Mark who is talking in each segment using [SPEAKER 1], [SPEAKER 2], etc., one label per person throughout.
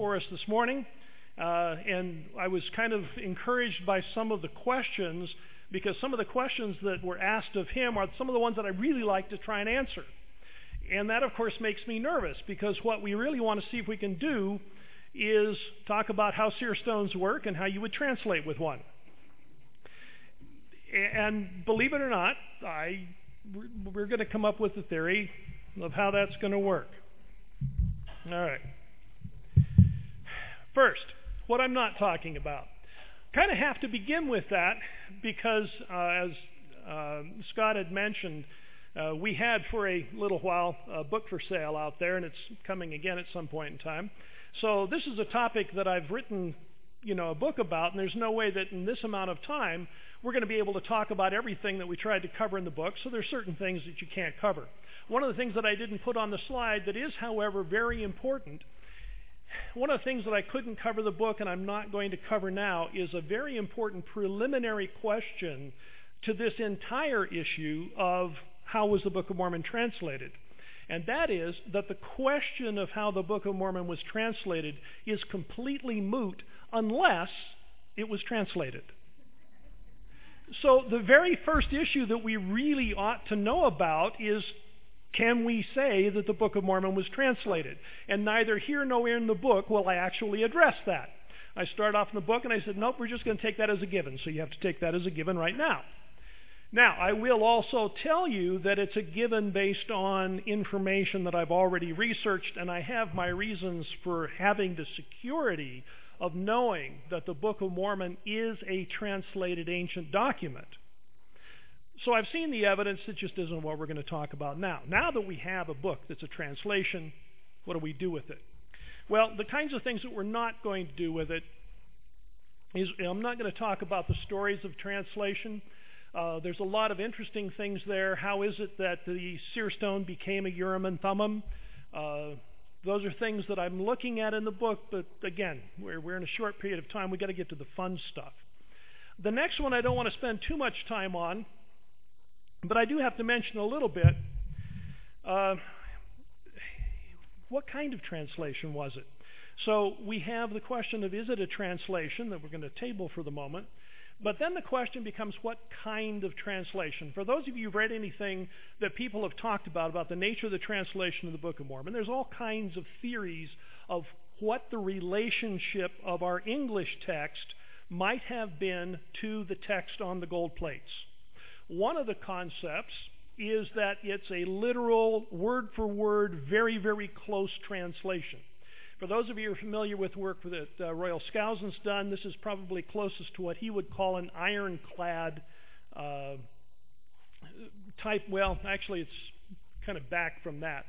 [SPEAKER 1] for us this morning, and I was kind of encouraged by some of the questions, because some of the questions that were asked of him are some of the ones that I really like to try and answer. And that, of course, makes me nervous, because what we really want to see if we can do is talk about how seer stones work and how you would translate with one. And believe it or not, we're going to come up with a theory of how that's going to work. All right. First, what I'm not talking about. Kind of have to begin with that because, as Scott had mentioned, we had for a little while a book for sale out there, and it's coming again at some point in time. So this is a topic that I've written, a book about, and there's no way that in this amount of time we're going to be able to talk about everything that we tried to cover in the book. So there's certain things that you can't cover. One of the things that I didn't put on the slide that is, however, very important, one of the things that I couldn't cover the book and I'm not going to cover now is a very important preliminary question to this entire issue of how was the Book of Mormon translated. And that is that the question of how the Book of Mormon was translated is completely moot unless it was translated. So the very first issue that we really ought to know about is, can we say that the Book of Mormon was translated? And neither here nor in the book will I actually address that. I start off in the book and I said, nope, we're just going to take that as a given. So you have to take that as a given right now. Now, I will also tell you that it's a given based on information that I've already researched, and I have my reasons for having the security of knowing that the Book of Mormon is a translated ancient document. So I've seen the evidence. It just isn't what we're going to talk about now. Now that we have a book that's a translation, what do we do with it? Well, the kinds of things that we're not going to do with it is, I'm not going to talk about the stories of translation. There's a lot of interesting things there. How is it that the seer stone became a Urim and Thummim? Those are things that I'm looking at in the book, but again, we're in a short period of time. We've got to get to the fun stuff. The next one I don't want to spend too much time on, but I do have to mention a little bit. What kind of translation was it? So we have the question of, is it a translation that we're going to table for the moment? But then the question becomes, what kind of translation? For those of you who've read anything that people have talked about the nature of the translation of the Book of Mormon, there's all kinds of theories of what the relationship of our English text might have been to the text on the gold plates. One of the concepts is that it's a literal, word-for-word, very, very close translation. For those of you who are familiar with work that Royal Skousen's done, this is probably closest to what he would call an ironclad type. Well, actually, it's kind of back from that.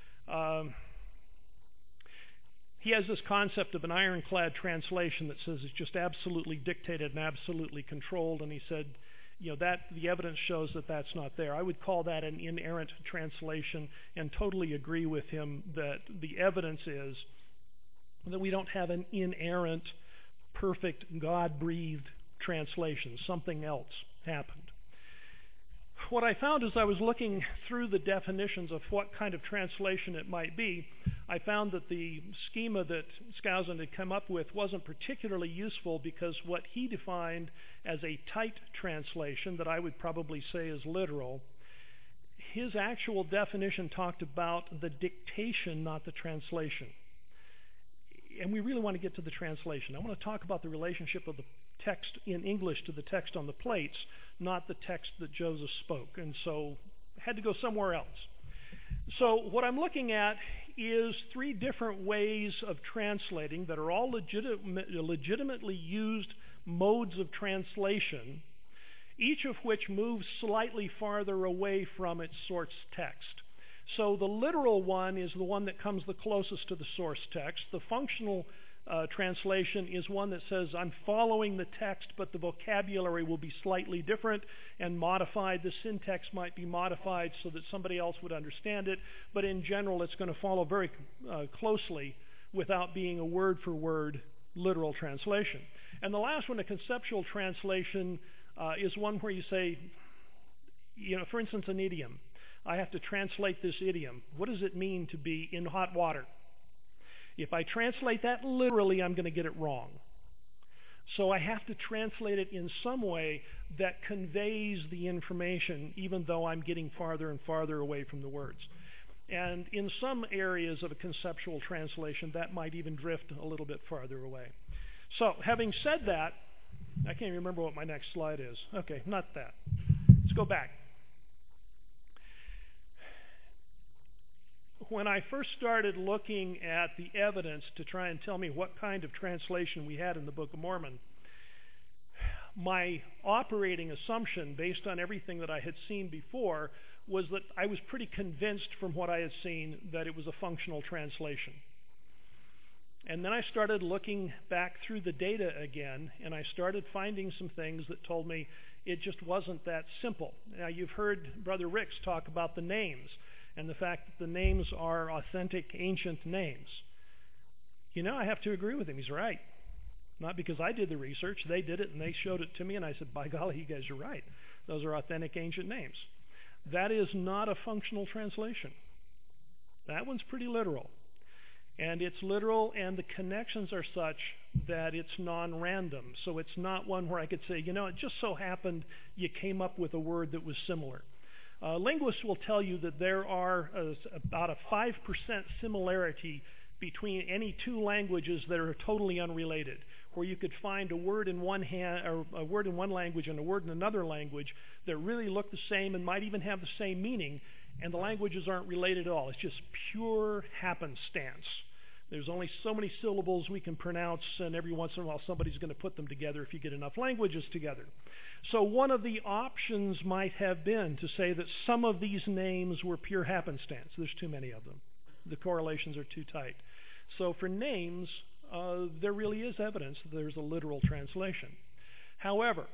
[SPEAKER 1] He has this concept of an ironclad translation that says it's just absolutely dictated and absolutely controlled, and he said, that the evidence shows that that's not there. I would call that an inerrant translation and totally agree with him that the evidence is that we don't have an inerrant, perfect, God-breathed translation. Something else happened. What I found as I was looking through the definitions of what kind of translation it might be, I found that the schema that Skousen had come up with wasn't particularly useful, because what he defined as a tight translation, that I would probably say is literal, his actual definition talked about the dictation, not the translation. And we really want to get to the translation. I want to talk about the relationship of the text in English to the text on the plates, not the text that Joseph spoke. And so I had to go somewhere else. So what I'm looking at is three different ways of translating that are all legitimately used modes of translation, each of which moves slightly farther away from its source text. So the literal one is the one that comes the closest to the source text. The functional translation is one that says, I'm following the text, but the vocabulary will be slightly different and modified. The syntax might be modified so that somebody else would understand it, but in general it's going to follow very closely without being a word-for-word literal translation. And the last one, a conceptual translation, is one where you say, for instance, an idiom. I have to translate this idiom. What does it mean to be in hot water? If I translate that literally, I'm going to get it wrong. So I have to translate it in some way that conveys the information, even though I'm getting farther and farther away from the words. And in some areas of a conceptual translation, that might even drift a little bit farther away. So having said that, I can't remember what my next slide is. Okay, not that. Let's go back. When I first started looking at the evidence to try and tell me what kind of translation we had in the Book of Mormon, my operating assumption, based on everything that I had seen before, was that I was pretty convinced from what I had seen that it was a functional translation. And then I started looking back through the data again, and I started finding some things that told me it just wasn't that simple. Now, you've heard Brother Ricks talk about the names, and the fact that the names are authentic, ancient names. You know, I have to agree with him. He's right. Not because I did the research. They did it, and they showed it to me, and I said, by golly, you guys are right. Those are authentic, ancient names. That is not a functional translation. That one's pretty literal. And it's literal, and the connections are such that it's non-random. So it's not one where I could say, you know, it just so happened you came up with a word that was similar. Linguists will tell you that there are about a 5% similarity between any two languages that are totally unrelated, where you could find a word in one language and a word in another language that really look the same and might even have the same meaning, and the languages aren't related at all. It's just pure happenstance. There's only so many syllables we can pronounce, and every once in a while somebody's going to put them together if you get enough languages together. So one of the options might have been to say that some of these names were pure happenstance. There's too many of them. The correlations are too tight. So for names, there really is evidence that there's a literal translation. However,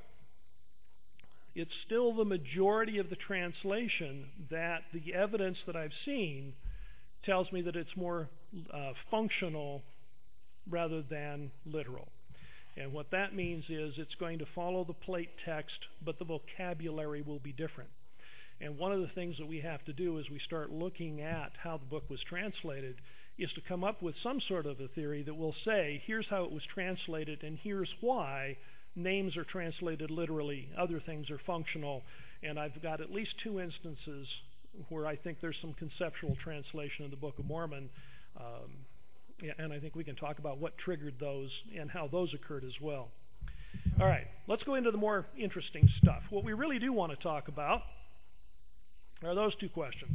[SPEAKER 1] it's still the majority of the translation that the evidence that I've seen tells me that it's more functional rather than literal. And what that means is it's going to follow the plate text, but the vocabulary will be different. And one of the things that we have to do as we start looking at how the book was translated is to come up with some sort of a theory that will say, here's how it was translated, and here's why names are translated literally, other things are functional. And I've got at least two instances where I think there's some conceptual translation of the Book of Mormon, and I think we can talk about what triggered those and how those occurred as well. All right, let's go into the more interesting stuff. What we really do want to talk about are those two questions.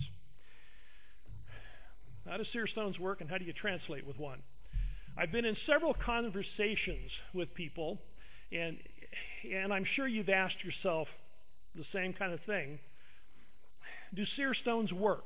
[SPEAKER 1] How does seer stones work, and how do you translate with one? I've been in several conversations with people, and I'm sure you've asked yourself the same kind of thing. Do seer stones work?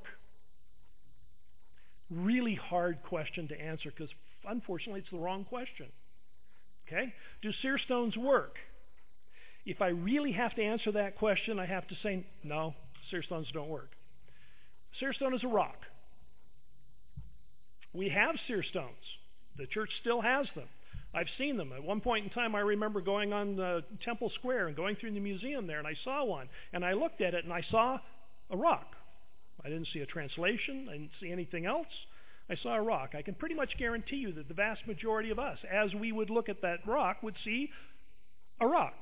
[SPEAKER 1] Really hard question to answer because, unfortunately, it's the wrong question. Okay? Do seer stones work? If I really have to answer that question, I have to say, no, seer stones don't work. Seer stone is a rock. We have seer stones. The church still has them. I've seen them. At one point in time, I remember going on Temple Square and going through the museum there, and I saw one. And I looked at it, and I saw a rock. I didn't see a translation. I didn't see anything else. I saw a rock. I can pretty much guarantee you that the vast majority of us, as we would look at that rock, would see a rock.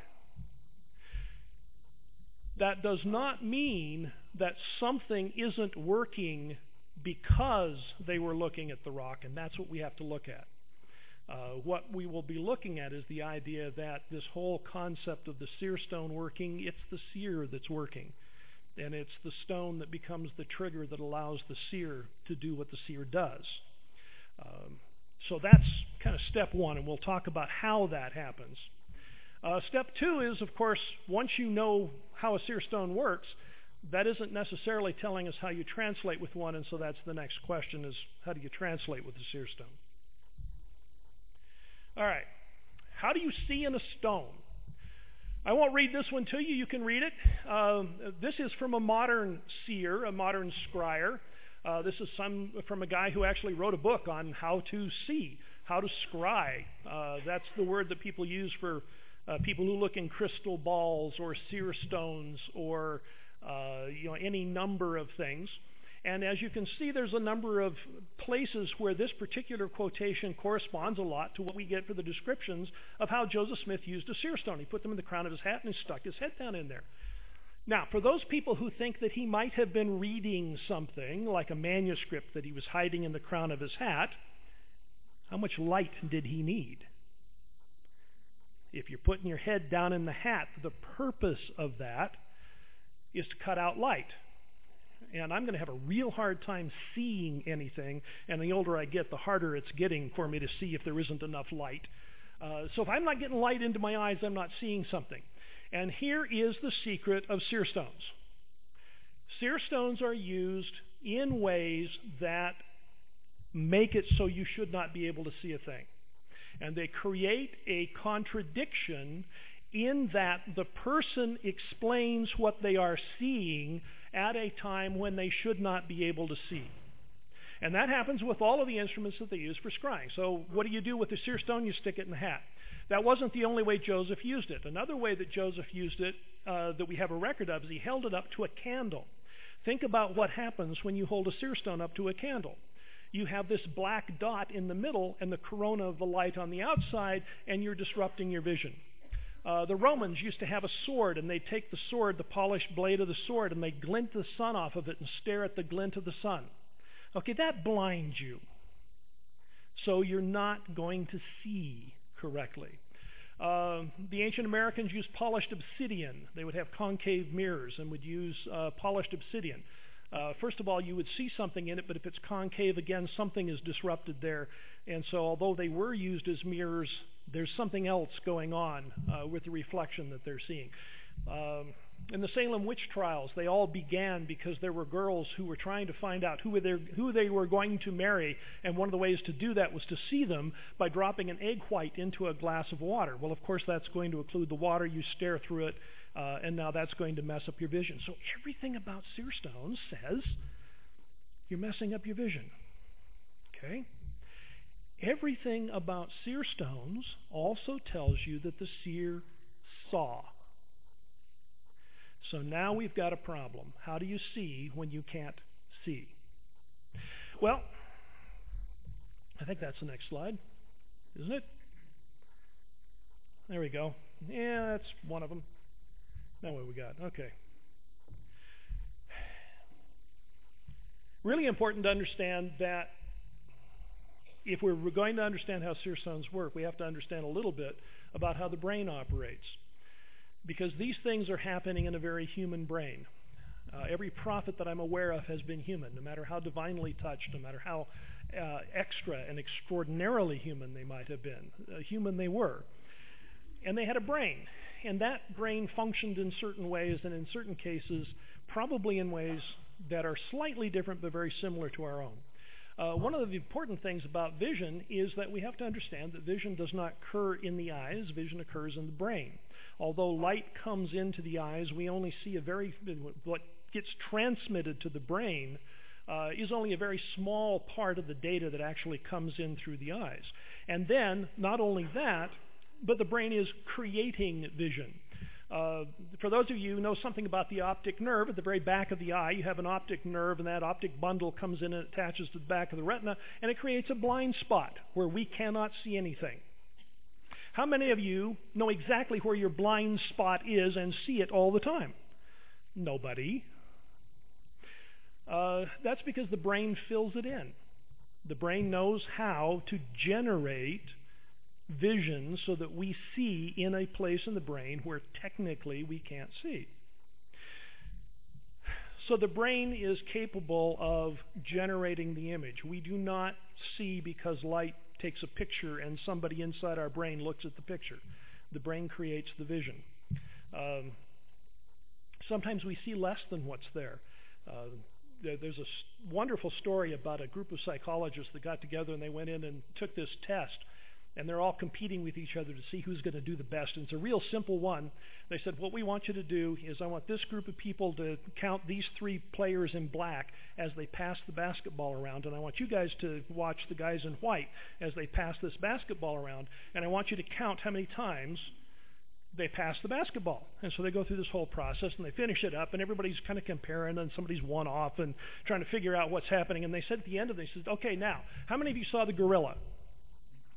[SPEAKER 1] That does not mean that something isn't working because they were looking at the rock, and that's what we have to look at. What we will be looking at is the idea that this whole concept of the seer stone working, it's the seer that's working. And it's the stone that becomes the trigger that allows the seer to do what the seer does. So that's kind of step one, and we'll talk about how that happens. Step two is, of course, once you know how a seer stone works, that isn't necessarily telling us how you translate with one, and so that's the next question is, how do you translate with the seer stone? All right. How do you see in a stone? I won't read this one to you. You can read it. This is from a modern seer, a modern scryer. This is from a guy who actually wrote a book on how to see, how to scry. That's the word that people use for people who look in crystal balls or seer stones or any number of things. And as you can see, there's a number of places where this particular quotation corresponds a lot to what we get for the descriptions of how Joseph Smith used a seer stone. He put them in the crown of his hat and he stuck his head down in there. Now, for those people who think that he might have been reading something, like a manuscript that he was hiding in the crown of his hat, how much light did he need? If you're putting your head down in the hat, the purpose of that is to cut out light. And I'm going to have a real hard time seeing anything, and the older I get, the harder it's getting for me to see if there isn't enough light. So if I'm not getting light into my eyes, I'm not seeing something. And here is the secret of seer stones. Seer stones are used in ways that make it so you should not be able to see a thing. And they create a contradiction in that the person explains what they are seeing at a time when they should not be able to see. And that happens with all of the instruments that they use for scrying. So what do you do with the seer stone? You stick it in the hat. That wasn't the only way Joseph used it. Another way that Joseph used it that we have a record of is he held it up to a candle. Think about what happens when you hold a seer stone up to a candle. You have this black dot in the middle and the corona of the light on the outside, and you're disrupting your vision. The Romans used to have a sword, and they'd take the sword, the polished blade of the sword, and they'd glint the sun off of it and stare at the glint of the sun. Okay, that blinds you. So you're not going to see correctly. The ancient Americans used polished obsidian. They would have concave mirrors and would use polished obsidian. First of all, you would see something in it, but if it's concave, again, something is disrupted there. And so although they were used as mirrors, there's something else going on with the reflection that they're seeing. In the Salem witch trials, they all began because there were girls who were trying to find out who they were going to marry, and one of the ways to do that was to see them by dropping an egg white into a glass of water. Well, of course, that's going to occlude the water. You stare through it, and now that's going to mess up your vision. So everything about seer stones says you're messing up your vision. Okay? Everything about seer stones also tells you that the seer saw. So now we've got a problem. How do you see when you can't see? Well, I think that's the next slide, isn't it? There we go. Yeah, that's one of them. Now what we got? Okay. Really important to understand that if we're going to understand how seer stones work, we have to understand a little bit about how the brain operates. Because these things are happening in a very human brain. Every prophet that I'm aware of has been human, no matter how divinely touched, no matter how extra and extraordinarily human they might have been. Human they were. And they had a brain. And that brain functioned in certain ways, and in certain cases, probably in ways that are slightly different but very similar to our own. One of the important things about vision is that we have to understand that vision does not occur in the eyes, vision occurs in the brain. Although light comes into the eyes, we only see what gets transmitted to the brain is only a very small part of the data that actually comes in through the eyes. And then, not only that, but the brain is creating vision. For those of you who know something about the optic nerve, at the very back of the eye, you have an optic nerve, and that optic bundle comes in and attaches to the back of the retina, and it creates a blind spot where we cannot see anything. How many of you know exactly where your blind spot is and see it all the time? Nobody. That's because the brain fills it in. The brain knows how to generate vision so that we see in a place in the brain where technically we can't see. So the brain is capable of generating the image. We do not see because light takes a picture and somebody inside our brain looks at the picture. The brain creates the vision. Sometimes we see less than what's there. There's a wonderful story about a group of psychologists that got together and they went in and took this test. And they're all competing with each other to see who's going to do the best. And it's a real simple one. They said, what we want you to do is I want this group of people to count these 3 players in black as they pass the basketball around. And I want you guys to watch the guys in white as they pass this basketball around. And I want you to count how many times they pass the basketball. And so they go through this whole process and they finish it up, and everybody's kind of comparing, and somebody's one off and trying to figure out what's happening. And they said at the end of it, they said, okay, now, how many of you saw the gorilla?